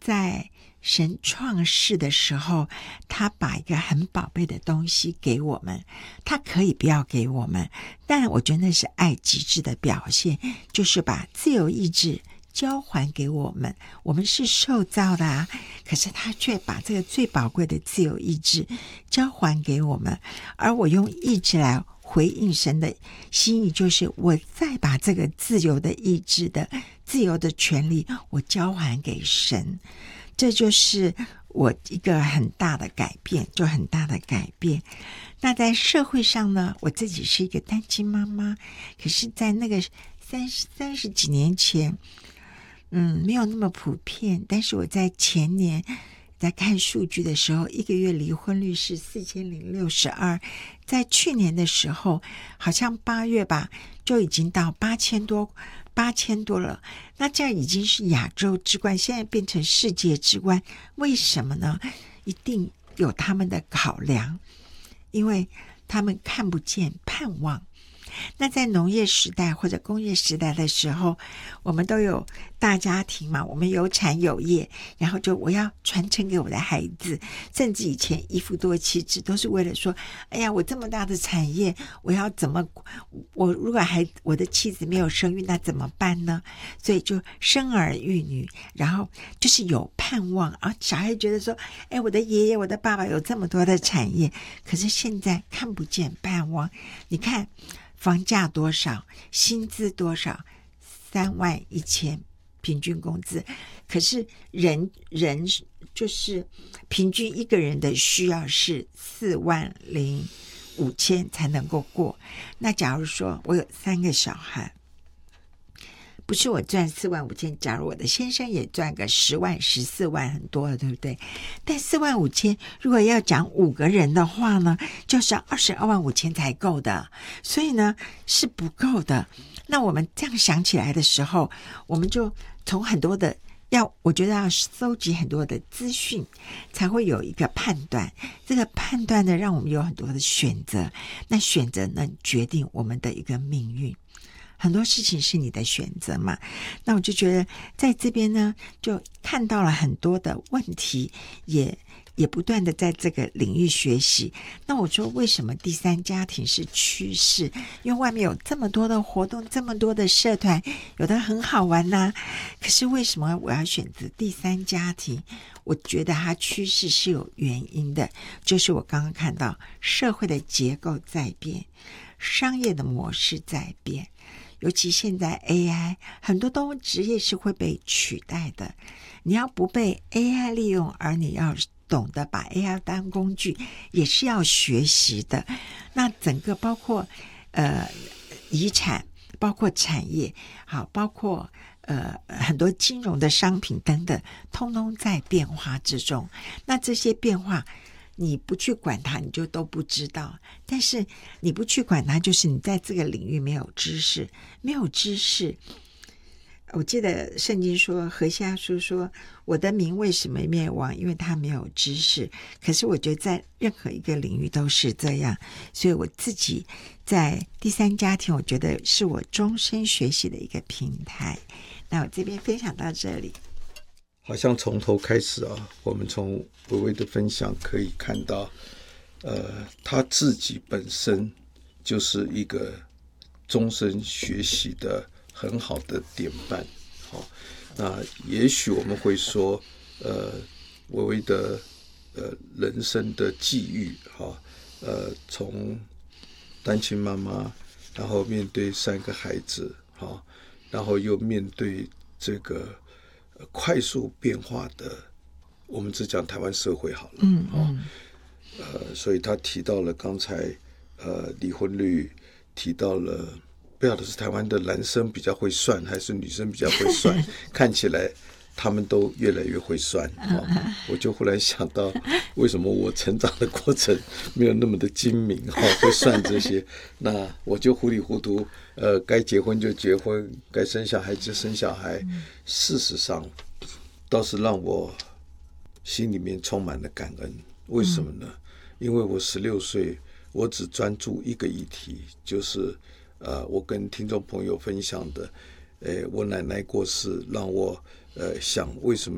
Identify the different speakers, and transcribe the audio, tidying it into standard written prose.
Speaker 1: 在神创世的时候，他把一个很宝贝的东西给我们，他可以不要给我们，但我觉得那是爱极致的表现，就是把自由意志交还给我们。我们是受造的啊，可是他却把这个最宝贵的自由意志交还给我们，而我用意志来回应神的心意，就是我再把这个自由的意志的自由的权利我交还给神。这就是我一个很大的改变，就很大的改变。那在社会上呢，我自己是一个单亲妈妈，可是在那个三十几年前没有那么普遍，但是我在前年在看数据的时候，一个月离婚率是4062，在去年的时候好像8月吧，就已经到8000多了。那这样已经是亚洲之冠，现在变成世界之冠，为什么呢？一定有他们的考量，因为他们看不见盼望。那在农业时代或者工业时代的时候，我们都有大家庭嘛，我们有产有业，然后就我要传承给我的孩子，甚至以前一夫多妻制都是为了说，哎呀，我这么大的产业，我要怎么，我如果我的妻子没有生育，那怎么办呢？所以就生儿育女，然后就是有盼望啊，小孩觉得说，哎，我的爷爷我的爸爸有这么多的产业，可是现在看不见盼望。你看房价多少，薪资多少，31000平均工资，可是人就是平均一个人的需要是45000才能够过。那假如说我有3个小孩，不是我赚45000，假如我的先生也赚个10万14万，很多了，对不对？但45000如果要讲5个人的话呢，就是要225000才够的，所以呢是不够的。那我们这样想起来的时候，我们就从很多的我觉得要搜集很多的资讯，才会有一个判断。这个判断呢，让我们有很多的选择，那选择能决定我们的一个命运。很多事情是你的选择嘛，那我就觉得在这边呢，就看到了很多的问题，也不断的在这个领域学习。那我说为什么第三家庭是趋势？因为外面有这么多的活动，这么多的社团，有的很好玩呐，可是为什么我要选择第三家庭？我觉得它趋势是有原因的，就是我刚刚看到社会的结构在变，商业的模式在变，尤其现在 AI 很多职业是会被取代的，你要不被 AI 利用，而你要懂得把 AI 当工具，也是要学习的。那整个包括遗产，包括产业，好，包括很多金融的商品等等，通通在变化之中。那这些变化你不去管它，你就都不知道。但是你不去管它，就是你在这个领域没有知识。我记得圣经说，何西阿书说，我的民为什么灭亡？因为他没有知识。可是我觉得在任何一个领域都是这样，所以我自己在第三家庭，我觉得是我终身学习的一个平台。那我这边分享到这里。
Speaker 2: 好像从头开始啊，我们从微微的分享可以看到，他自己本身就是一个终身学习的很好的典范。好，那也许我们会说，微微的人生的际遇，从单亲妈妈，然后面对3个孩子，然后又面对这个快速变化的，我们只讲台湾社会好了，所以他提到了刚才离婚率，提到了不晓得是台湾的男生比较会算，还是女生比较会算，看起来他们都越来越会算。我就忽然想到，为什么我成长的过程没有那么的精明，会算这些，那我就糊里糊涂，该结婚就结婚，该生小孩就生小孩。事实上倒是让我心里面充满了感恩。为什么呢？因为我16岁，我只专注一个议题，就是我跟听众朋友分享的，我奶奶过世，让我想为什么